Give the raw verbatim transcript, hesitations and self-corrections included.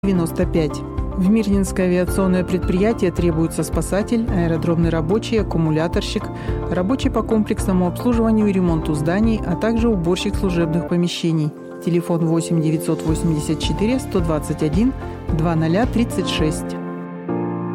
девяносто пять. В Мирнинское авиационное предприятие требуется спасатель, аэродромный рабочий, аккумуляторщик, рабочий по комплексному обслуживанию и ремонту зданий, а также уборщик служебных помещений. Телефон восемь девятьсот восемьдесят четыре сто двадцать один двадцать тридцать шесть.